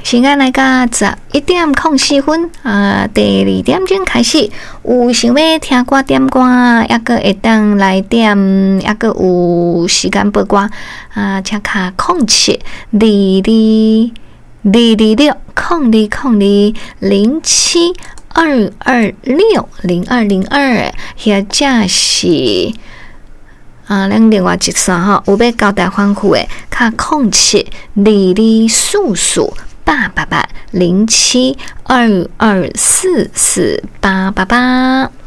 时间来到11:04第2点钟开始，有想要听歌点歌，抑个会当来点，抑个有时间播歌请卡0722020202，或者是咱另外一线有要交代吩咐的，卡072244880722448888。